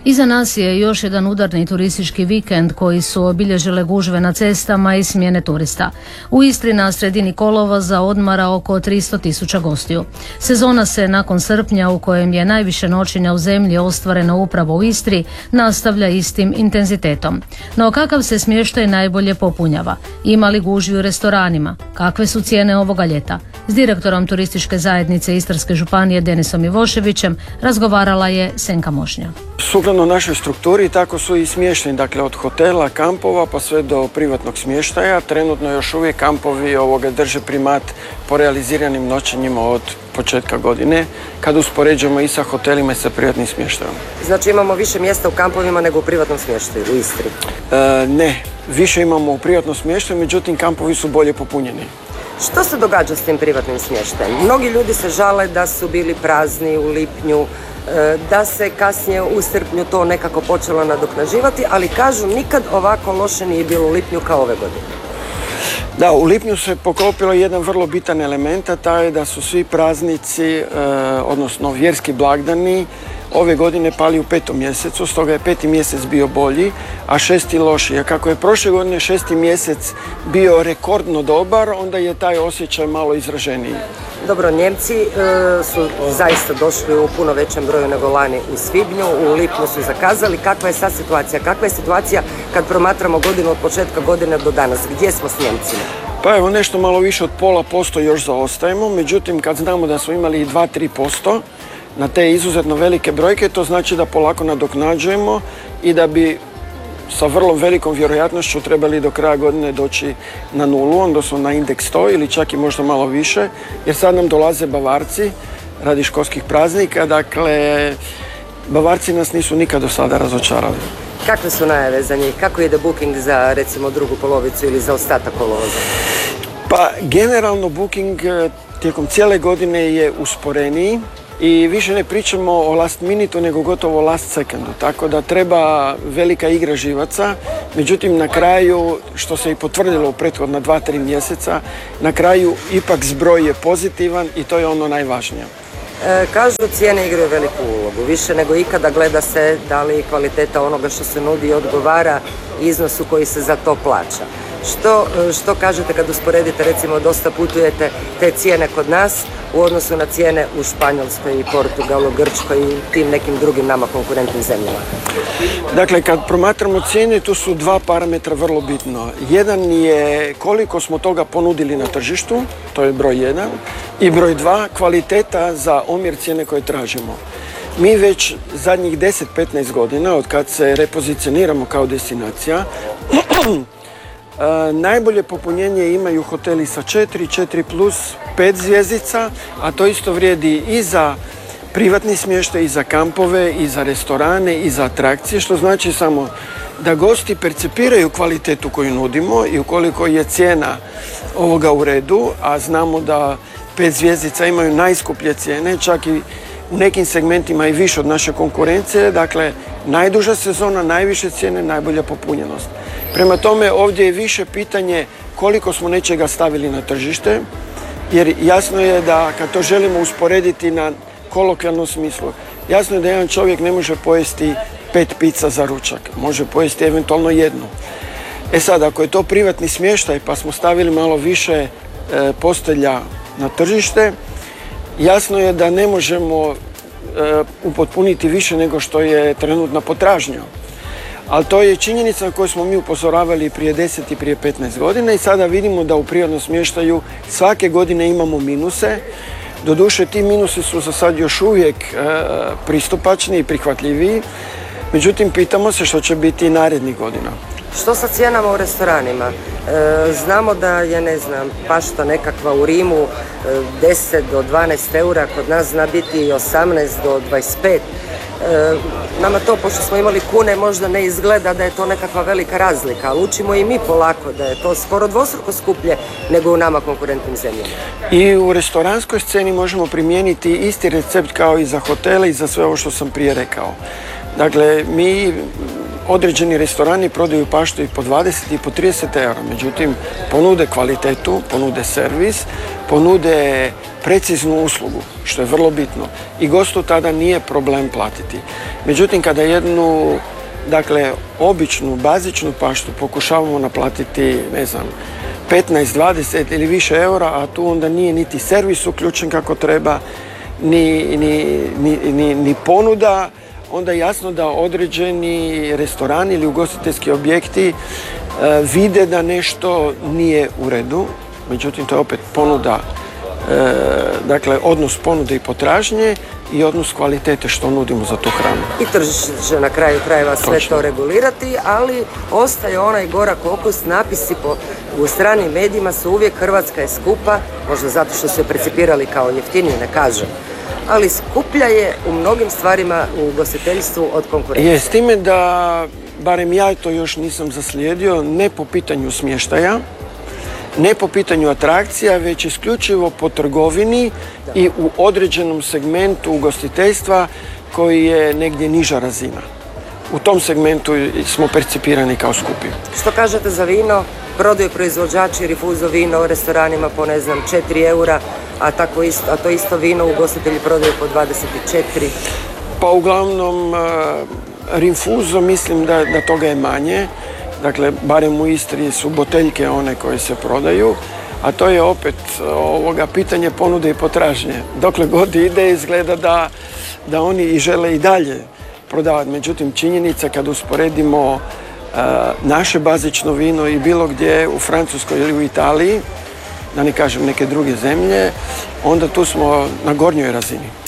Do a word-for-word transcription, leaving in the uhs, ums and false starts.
Iza nas je još jedan udarni turistički vikend koji su obilježile gužve na cestama i smjene turista. U Istri na sredini kolovoza odmara oko tristo tisuća gostiju. Sezona se nakon srpnja, u kojem je najviše noćenja u zemlji ostvareno upravo u Istri, nastavlja istim intenzitetom. No kakav se smještaj najbolje popunjava? Ima li gužvi u restoranima? Kakve su cijene ovoga ljeta? S direktorom turističke zajednice Istarske županije Denisom Ivoševićem razgovarala je Senka Mošnja. Sukladno našoj strukturi tako su i smješteni, dakle od hotela, kampova pa sve do privatnog smještaja. Trenutno još uvijek kampovi ovoga drže primat po realiziranim noćenjima od početka godine, kad uspoređujemo i sa hotelima i sa privatnim smještajom. Znači imamo više mjesta u kampovima nego u privatnom smještaju u Istri? E, ne, više imamo u privatnom smještaju, međutim kampovi su bolje popunjeni. Što se događa s tim privatnim smještajem? Mnogi ljudi se žale da su bili prazni u lipnju, da se kasnije u srpnju to nekako počelo nadoknađivati, ali kažu nikad ovako loše nije bilo u lipnju kao ove godine. Da, u lipnju se poklopilo jedan vrlo bitan element, a taj je da su svi praznici, odnosno vjerski blagdani, ove godine pali u petom mjesecu, stoga je peti mjesec bio bolji, a šesti lošiji. A kako je prošle godine šesti mjesec bio rekordno dobar, onda je taj osjećaj malo izraženiji. Dobro, Njemci e, su zaista došli u puno većem broju nego lani u svibnju, u lipnju su zakazali. Kakva je sad situacija? Kakva je situacija kad promatramo godinu od početka godine do danas? Gdje smo s Njemcima? Pa evo, nešto malo više od pola posto još zaostajemo, međutim kad znamo da smo imali i dva do tri posto na te izuzetno velike brojke, to znači da polako nadoknađujemo i da bi sa vrlo velikom vjerojatnošću trebali do kraja godine doći na nulu, onda su na indeks sto ili čak i možda malo više, jer sad nam dolaze Bavarci radi školskih praznika, dakle Bavarci nas nisu nikad do sada razočarali. Kakve su najave za njih? Kako ide booking za recimo drugu polovicu ili za ostatak kolovoza? Pa generalno booking tijekom cijele godine je usporeniji i više ne pričamo o last minutu nego gotovo last sekundu, tako da treba velika igra živaca. Međutim, na kraju, što se i potvrdilo u prethodna dva do tri mjeseca, na kraju ipak zbroj je pozitivan i to je ono najvažnije. E, kažu cijene igraju veliku ulogu, više nego ikada gleda se da li kvaliteta onoga što se nudi odgovara iznosu koji se za to plaća. Što, što kažete kad usporedite, recimo dosta putujete, te cijene kod nas u odnosu na cijene u Španjolskoj i Portugalu, Grčkoj i tim nekim drugim nama konkurentnim zemljama? Dakle, kad promatramo cijene, tu su dva parametra vrlo bitno. Jedan je koliko smo toga ponudili na tržištu, to je broj jedan, i broj dva, kvaliteta za omjer cijene koje tražimo. Mi već zadnjih deset do petnaest godina, od kad se repozicioniramo kao destinacija, Uh, najbolje popunjenje imaju hoteli sa četiri, četiri plus, pet zvjezdica, a to isto vrijedi i za privatni smještaj, i za kampove, i za restorane, i za atrakcije, što znači samo da gosti percipiraju kvalitetu koju nudimo i ukoliko je cijena ovoga u redu, a znamo da pet zvjezdica imaju najskuplje cijene, čak i u nekim segmentima i više od naše konkurencije, dakle najduža sezona, najviše cijene, najbolja popunjenost. Prema tome, ovdje je više pitanje koliko smo nečega stavili na tržište, jer jasno je da kad to želimo usporediti na kolokvijalnom smislu, jasno je da jedan čovjek ne može pojesti pet pizza za ručak, može pojesti eventualno jednu. E sad, ako je to privatni smještaj pa smo stavili malo više e, postelja na tržište, jasno je da ne možemo e, upotpuniti više nego što je trenutna potražnja. Ali to je činjenica na koju smo mi upozoravali prije deset i prije petnaest godina i sada vidimo da u privatnom smještaju svake godine imamo minuse. Doduše, ti minusi su za sad još uvijek e, pristupačni i prihvatljiviji. Međutim, pitamo se što će biti narednih godina. Što sa cijenama u restoranima? E, znamo da je, ne znam, pašta nekakva u Rimu e, deset do dvanaest eura, kod nas zna biti i osamnaest do dvadeset pet. E, nama to, pošto smo imali kune, možda ne izgleda da je to nekakva velika razlika, ali učimo i mi polako da je to skoro dvostruko skuplje nego u nama konkurentnim zemljama. I u restoranskoj sceni možemo primijeniti isti recept kao i za hotele i za sve ovo što sam prije rekao. Dakle, mi određeni restorani prodaju paštu i po dvadeset i po trideset eura, međutim ponude kvalitetu, ponude servis, ponude preciznu uslugu, što je vrlo bitno. I gostu tada nije problem platiti. Međutim, kada jednu, dakle, običnu, bazičnu paštu pokušavamo naplatiti, ne znam, petnaest, dvadeset ili više eura, a tu onda nije niti servis uključen kako treba, ni, ni, ni, ni, ni ponuda, onda je jasno da određeni restorani ili ugostiteljski objekti e, vide da nešto nije u redu. Međutim, to je opet ponuda, e, dakle, odnos ponude i potražnje i odnos kvalitete što nudimo za tu hranu. I tržište će na kraju krajeva sve Točno. to regulirati, ali ostaje onaj gorak okus, napisi po, u stranim medijima su uvijek Hrvatska je skupa, možda zato što su je percipirali kao jeftinije, ne kažem, ali skuplja je u mnogim stvarima u ugostiteljstvu od konkurencije. Je, s time da, barem ja to još nisam zaslijedio, ne po pitanju smještaja, ne po pitanju atrakcija, već isključivo po trgovini da. I u određenom segmentu ugostiteljstva koji je negdje niža razina. U tom segmentu smo percipirani kao skupi. Što kažete za vino? Prodaju proizvođači rifuzo vino u restoranima po, ne znam, četiri eura, a, tako isto, a to isto vino ugostitelji prodaju po dvadeset četiri. Pa uglavnom, rinfuzo mislim da, da toga je manje. Dakle, barem u Istri su boteljke one koje se prodaju, a to je opet ovoga pitanje ponude i potražnje. Dokle god ide, izgleda da, da oni i žele i dalje prodavati. Međutim, činjenica kad usporedimo uh, naše bazično vino i bilo gdje u Francuskoj ili u Italiji, da ne kažem neke druge zemlje, onda tu smo na gornjoj razini.